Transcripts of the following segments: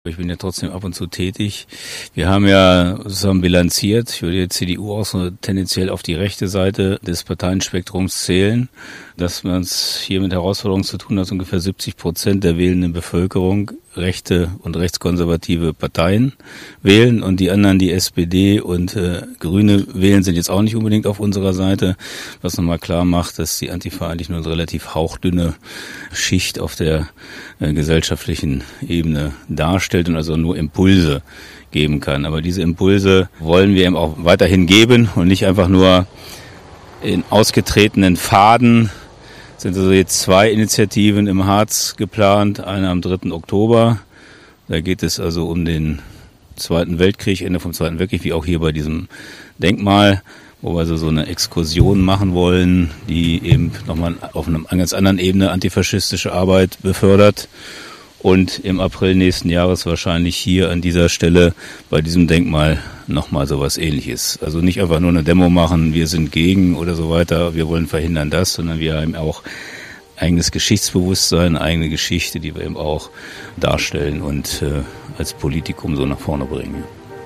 Ich bin ja trotzdem ab und zu tätig. Wir haben ja zusammen bilanziert. Ich würde jetzt CDU auch so tendenziell auf die rechte Seite des Parteienspektrums zählen, dass man es hier mit Herausforderungen zu tun hat. Ungefähr 70% der wählenden Bevölkerung rechte und rechtskonservative Parteien wählen und die anderen, die SPD und Grüne wählen, sind jetzt auch nicht unbedingt auf unserer Seite, was nochmal klar macht, dass die Antifa eigentlich nur eine relativ hauchdünne Schicht auf der gesellschaftlichen Ebene darstellt und also nur Impulse geben kann. Aber diese Impulse wollen wir eben auch weiterhin geben und nicht einfach nur in ausgetretenen Pfaden. Es sind also jetzt 2 Initiativen im Harz geplant, eine am 3. Oktober. Da geht es also um den Zweiten Weltkrieg, Ende vom Zweiten Weltkrieg, wie auch hier bei diesem Denkmal, wo wir also so eine Exkursion machen wollen, die eben nochmal auf einer ganz anderen Ebene antifaschistische Arbeit befördert. Und im April nächsten Jahres wahrscheinlich hier an dieser Stelle bei diesem Denkmal nochmal sowas Ähnliches. Also nicht einfach nur eine Demo machen, wir sind gegen oder so weiter, wir wollen verhindern das, sondern wir haben auch eigenes Geschichtsbewusstsein, eigene Geschichte, die wir eben auch darstellen und als Politikum so nach vorne bringen.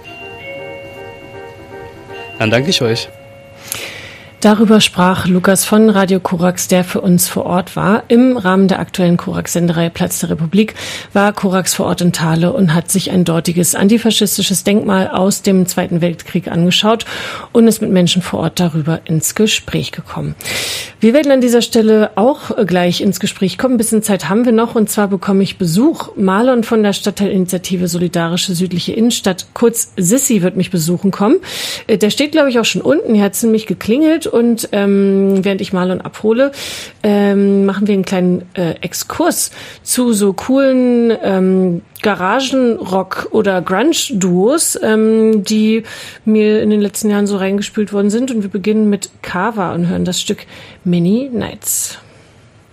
Dann danke ich euch. Darüber sprach Lukas von Radio Korax, der für uns vor Ort war. Im Rahmen der aktuellen Korax-Sendereihe Platz der Republik war Korax vor Ort in Thale und hat sich ein dortiges antifaschistisches Denkmal aus dem Zweiten Weltkrieg angeschaut und ist mit Menschen vor Ort darüber ins Gespräch gekommen. Wir werden an dieser Stelle auch gleich ins Gespräch kommen. Ein bisschen Zeit haben wir noch, und zwar bekomme ich Besuch. Marlon von der Stadtteilinitiative Solidarische Südliche Innenstadt, kurz Sissi, wird mich besuchen kommen. Der steht, glaube ich, auch schon unten. Hier hat es nämlich geklingelt. Und während ich Marlon abhole, machen wir einen kleinen Exkurs zu so coolen Garagenrock- oder Grunge-Duos, die mir in den letzten Jahren so reingespült worden sind. Und wir beginnen mit Kava und hören das Stück Many Nights.